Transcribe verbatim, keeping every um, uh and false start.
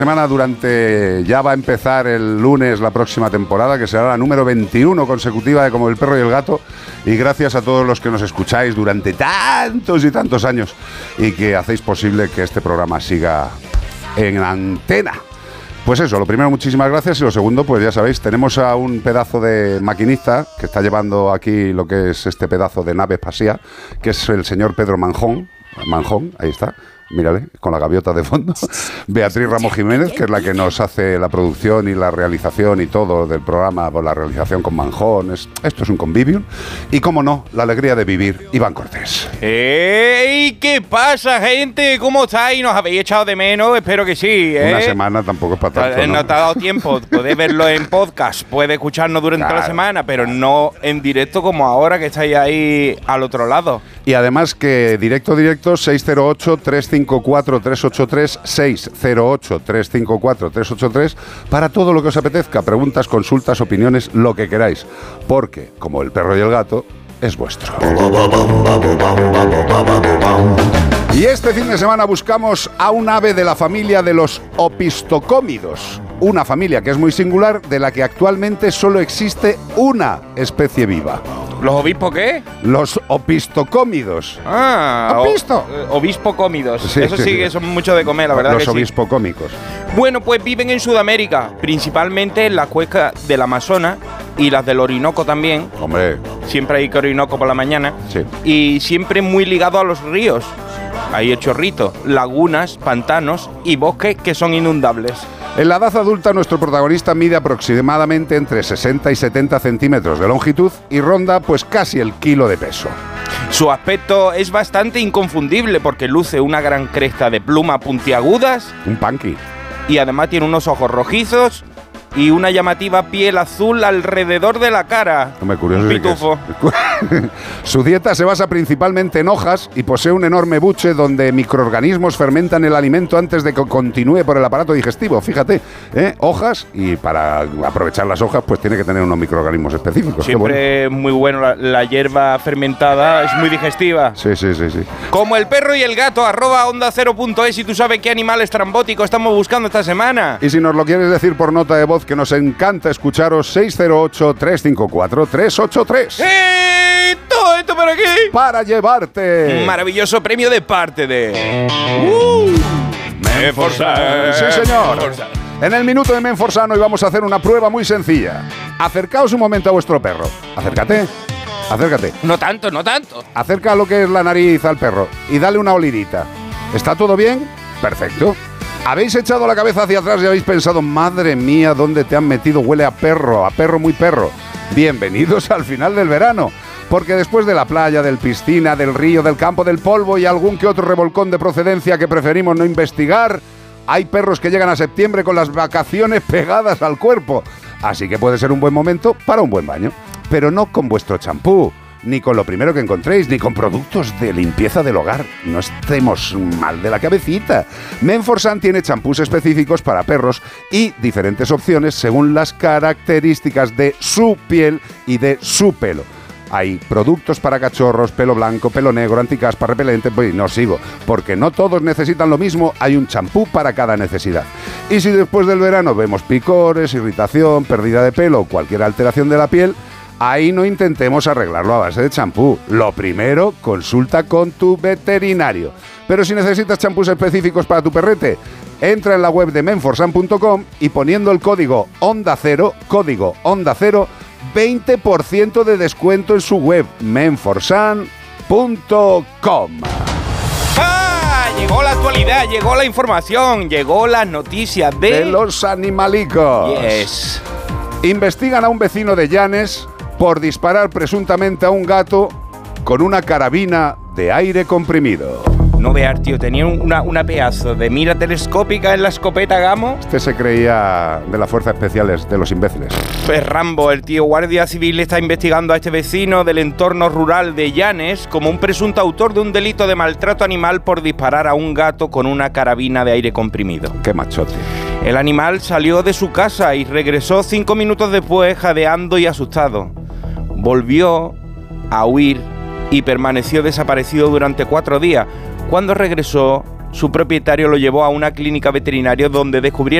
Semana durante ya va a empezar el lunes la próxima temporada, que será la número veintiuno consecutiva de Como el Perro y el Gato, y gracias a todos los que nos escucháis durante tantos y tantos años y que hacéis posible que este programa siga en antena. Pues eso, lo primero, muchísimas gracias, y lo segundo, pues ya sabéis, tenemos a un pedazo de maquinista que está llevando aquí lo que es este pedazo de nave espacial, que es el señor Pedro Manjón, Manjón, ahí está. Mírale, con la gaviota de fondo. Beatriz Ramos Jiménez, que es la que nos hace la producción y la realización y todo del programa, por la realización con Manjón. Es, esto es un convivium. Y, como no, la alegría de vivir, Iván Cortés. ¡Ey! ¿Qué pasa, gente? ¿Cómo estáis? ¿Nos habéis echado de menos? Espero que sí, ¿eh? Una semana tampoco es para tanto, ¿no? No te ha dado tiempo. Podés verlo en podcast, puedes escucharnos durante claro. la semana, pero no en directo como ahora, que estáis ahí al otro lado. Y además que directo, directo, seis cero ocho, tres cinco cuatro, tres ocho tres, seis cero ocho, tres cinco cuatro, tres ocho tres, para todo lo que os apetezca, preguntas, consultas, opiniones, lo que queráis, porque, como el perro y el gato, es vuestro. Y este fin de semana buscamos a un ave de la familia de los opistocómidos, una familia que es muy singular, de la que actualmente solo existe una especie viva. ¿Los obispos qué? Los opistocómidos. Ah, ¿Opisto? O, obispocómidos. Sí, Eso sí, sí que son mucho de comer, la verdad. Los que obispocómicos. Sí. Bueno, pues viven en Sudamérica, principalmente en las cuencas del Amazonas y las del Orinoco también. Hombre. Siempre hay que Orinoco por la mañana. Sí. Y siempre muy ligado a los ríos. Hay chorritos, lagunas, pantanos y bosques que son inundables. En la edad adulta, nuestro protagonista mide aproximadamente entre sesenta y setenta centímetros de longitud y ronda pues casi el kilo de peso. Su aspecto es bastante inconfundible porque luce una gran cresta de plumas puntiagudas. Un punky. Y además tiene unos ojos rojizos y una llamativa piel azul alrededor de la cara. No me curioso. Un pitufo. Su dieta se basa principalmente en hojas y posee un enorme buche donde microorganismos fermentan el alimento antes de que continúe por el aparato digestivo. Fíjate, ¿eh? Hojas, y para aprovechar las hojas pues tiene que tener unos microorganismos específicos. Siempre es muy bueno, la, la hierba fermentada es muy digestiva. Sí, sí, sí, sí. Como el perro y el gato, arroba onda cero punto es, y tú sabes qué animal estrambótico estamos buscando esta semana. Y si nos lo quieres decir por nota de voz, que nos encanta escucharos, seis cero ocho, tres cinco cuatro, tres ocho tres. ¡Eh! Todo esto por aquí para llevarte un maravilloso premio de parte de uh, Menforsan. Sí, señor. Menforsan. En el minuto de Menforsan hoy vamos a hacer una prueba muy sencilla. Acercaos un momento a vuestro perro. Acércate. Acércate. No tanto, no tanto. Acerca lo que es la nariz al perro y dale una olidita. ¿Está todo bien? Perfecto. ¿Habéis echado la cabeza hacia atrás y habéis pensado, madre mía, dónde te han metido? Huele a perro, a perro muy perro. Bienvenidos al final del verano, porque después de la playa, del piscina, del río, del campo, del polvo y algún que otro revolcón de procedencia que preferimos no investigar, hay perros que llegan a septiembre con las vacaciones pegadas al cuerpo. Así que puede ser un buen momento para un buen baño, pero no con vuestro champú, ni con lo primero que encontréis, ni con productos de limpieza del hogar. No estemos mal de la cabecita. Menforsan tiene champús específicos para perros y diferentes opciones según las características de su piel y de su pelo. Hay productos para cachorros, pelo blanco, pelo negro, anticaspa, repelente, pues no sigo, porque no todos necesitan lo mismo, hay un champú para cada necesidad. Y si después del verano vemos picores, irritación, pérdida de pelo o cualquier alteración de la piel, ahí no intentemos arreglarlo a base de champú. Lo primero, consulta con tu veterinario. Pero si necesitas champús específicos para tu perrete, entra en la web de menforsan punto com y poniendo el código Onda Cero, código Onda Cero, veinte por ciento de descuento en su web, menforsan punto com. ¡Ah! Llegó la actualidad, llegó la información, llegó la noticia de... de los animalicos. Yes. Investigan a un vecino de Llanes por disparar presuntamente a un gato con una carabina de aire comprimido. No veas, tío, tenía una, una pedazo de mira telescópica en la escopeta Gamo. Este se creía de las fuerzas especiales de los imbéciles. Pues Rambo, el tío Guardia Civil está investigando a este vecino del entorno rural de Llanes como un presunto autor de un delito de maltrato animal por disparar a un gato con una carabina de aire comprimido. ¡Qué machote! El animal salió de su casa y regresó cinco minutos después jadeando y asustado. Volvió a huir y permaneció desaparecido durante cuatro días. Cuando regresó, su propietario lo llevó a una clínica veterinaria donde descubrieron